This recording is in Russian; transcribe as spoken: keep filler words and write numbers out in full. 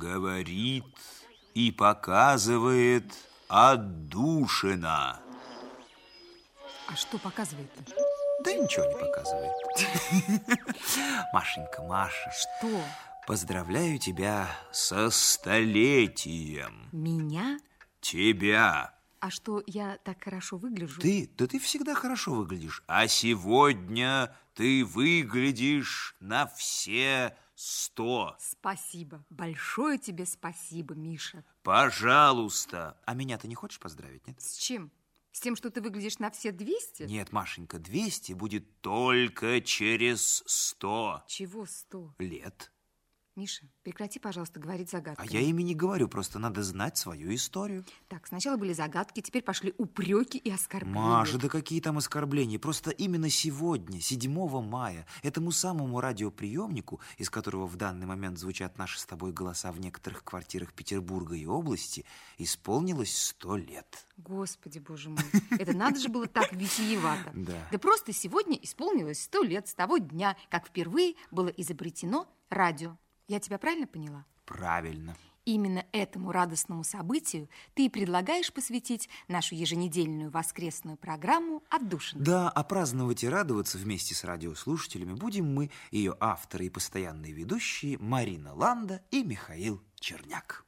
Говорит и показывает отдушина. А что показывает-то? Да ничего не показывает. Машенька, Маша. Что? Поздравляю тебя со столетием. Меня? Тебя. А что, я так хорошо выгляжу? Ты? Да ты всегда хорошо выглядишь. А сегодня ты выглядишь на все сто. Спасибо. Большое тебе спасибо, Миша. Пожалуйста. А меня ты не хочешь поздравить, нет? С чем? С тем, что ты выглядишь на все двести? Нет, Машенька, двести будет только через сто. Чего сто? Лет. Миша, прекрати, пожалуйста, говорить загадками. А я ими не говорю, просто надо знать свою историю. Так, сначала были загадки, теперь пошли упреки и оскорбления. Маша, да какие там оскорбления? Просто именно сегодня, седьмого мая, этому самому радиоприемнику, из которого в данный момент звучат наши с тобой голоса в некоторых квартирах Петербурга и области, исполнилось сто лет. Господи, боже мой, это надо же было так витиевато. Да. Да просто сегодня исполнилось сто лет с того дня, как впервые было изобретено радио. Я тебя правильно поняла? Правильно. Именно этому радостному событию ты и предлагаешь посвятить нашу еженедельную воскресную программу «Отдушина». Да, а праздновать и радоваться вместе с радиослушателями будем мы, ее авторы и постоянные ведущие Марина Ланда и Михаил Черняк.